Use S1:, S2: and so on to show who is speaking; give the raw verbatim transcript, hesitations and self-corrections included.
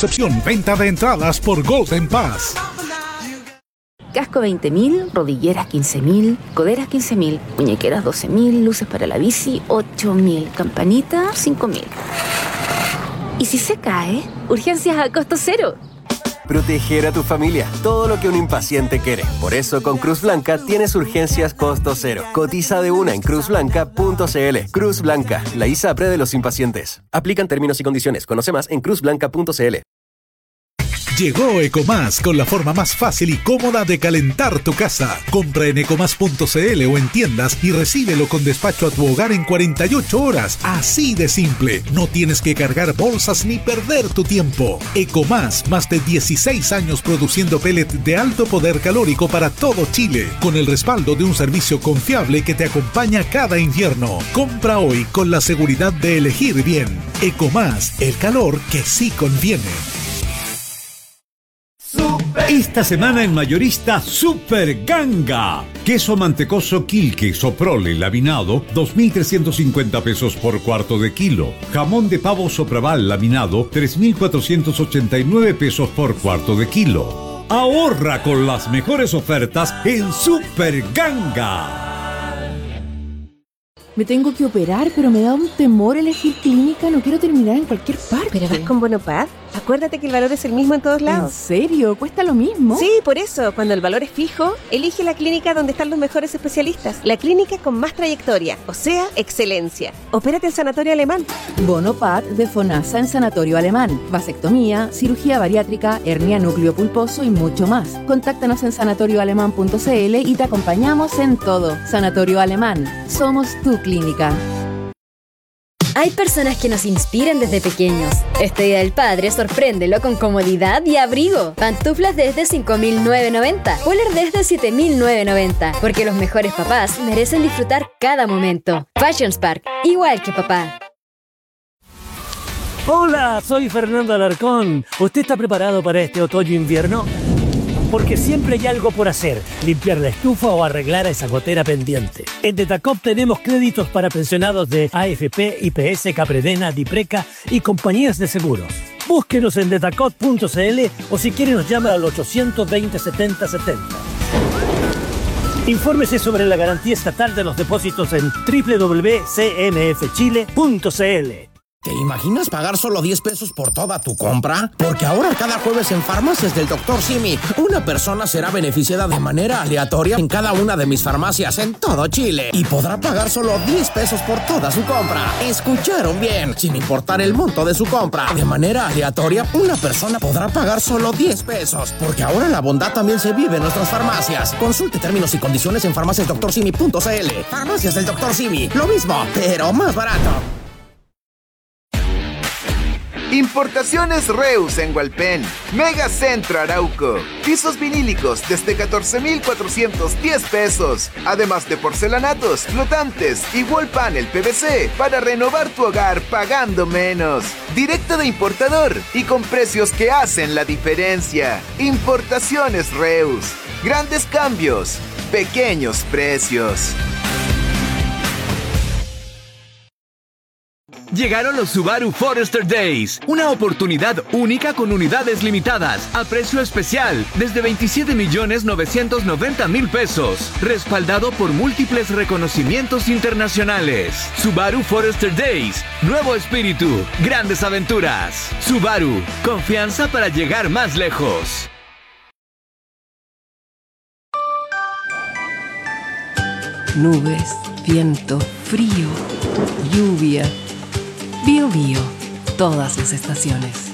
S1: Concepción. Venta de entradas por Golden Pass.
S2: Casco veinte mil, rodilleras quince mil, coderas quince mil, muñequeras doce mil, luces para la bici ocho mil, campanita cinco mil. ¿Y si se cae? Urgencias a costo cero.
S3: Proteger a tu familia, todo lo que un impaciente quiere. Por eso con Cruz Blanca tienes urgencias costo cero. Cotiza de una en cruz blanca punto c l. Cruz Blanca, la ISAPRE de los impacientes. Aplican términos y condiciones. Conoce más en cruz blanca punto c l.
S1: Llegó Ecomás con la forma más fácil y cómoda de calentar tu casa. Compra en ecomás punto c l o en tiendas y recíbelo con despacho a tu hogar en cuarenta y ocho horas. Así de simple. No tienes que cargar bolsas ni perder tu tiempo. Ecomás, más de dieciséis años produciendo pellet de alto poder calórico para todo Chile, con el respaldo de un servicio confiable que te acompaña cada invierno. Compra hoy con la seguridad de elegir bien. Ecomás, el calor que sí conviene.
S4: Esta semana en Mayorista Super Ganga. Queso mantecoso Quilque Soprole laminado, dos mil trescientos cincuenta pesos por cuarto de kilo. Jamón de pavo Sopraval laminado, tres mil cuatrocientos ochenta y nueve pesos por cuarto de kilo. Ahorra con las mejores ofertas en Super Ganga.
S5: Me tengo que operar, pero me da un temor elegir clínica. No quiero terminar en cualquier parte.
S6: ¿Pero vas con Bonopad? Acuérdate que el valor es el mismo en todos lados.
S5: ¿En serio? ¿Cuesta lo mismo?
S6: Sí, por eso. Cuando el valor es fijo, elige la clínica donde están los mejores especialistas. La clínica con más trayectoria, o sea, excelencia. Opérate en Sanatorio Alemán.
S5: Bonopad de FONASA en Sanatorio Alemán. Vasectomía, cirugía bariátrica, hernia núcleo pulposo y mucho más. Contáctanos en sanatorio alemán punto c l y te acompañamos en todo. Sanatorio Alemán. Somos tu clínica.
S7: Hay personas que nos inspiran desde pequeños. Este Día del Padre, sorpréndelo con comodidad y abrigo. Pantuflas desde cinco mil novecientos noventa, Polar desde siete mil novecientos noventa, porque los mejores papás merecen disfrutar cada momento. Fashion Spark, igual que papá.
S8: Hola, soy Fernando Alarcón. ¿Usted está preparado para este otoño-invierno? Porque siempre hay algo por hacer, limpiar la estufa o arreglar a esa gotera pendiente. En Detacop tenemos créditos para pensionados de A F P, I P S, Capredena, Dipreca y compañías de seguros. Búsquenos en detacop punto c l o si quiere nos llama al ochocientos veinte, setenta setenta. Infórmese sobre la garantía estatal de los depósitos en doble u doble u doble u punto c n f chile punto c l.
S9: ¿Te imaginas pagar solo diez pesos por toda tu compra? Porque ahora cada jueves en Farmacias del doctor Simi, una persona será beneficiada de manera aleatoria en cada una de mis farmacias en todo Chile y podrá pagar solo diez pesos por toda su compra. ¿Escucharon bien? Sin importar el monto de su compra, de manera aleatoria, una persona podrá pagar solo diez pesos. Porque ahora la bondad también se vive en nuestras farmacias. Consulte términos y condiciones en farmacias doctor simi punto c l. Farmacias del doctor Simi, lo mismo, pero más barato.
S10: Importaciones Reus en Hualpén, Megacentro Arauco, pisos vinílicos desde catorce mil cuatrocientos diez pesos, además de porcelanatos, flotantes y wall panel P V C para renovar tu hogar pagando menos. Directo de importador y con precios que hacen la diferencia. Importaciones Reus, grandes cambios, pequeños precios.
S11: Llegaron los Subaru Forester Days, una oportunidad única con unidades limitadas, a precio especial, desde veintisiete millones novecientos noventa mil pesos, respaldado por múltiples reconocimientos internacionales. Subaru Forester Days, nuevo espíritu, grandes aventuras. Subaru, confianza para llegar más lejos.
S12: Nubes, viento, frío, lluvia. Bio Bio, todas las estaciones.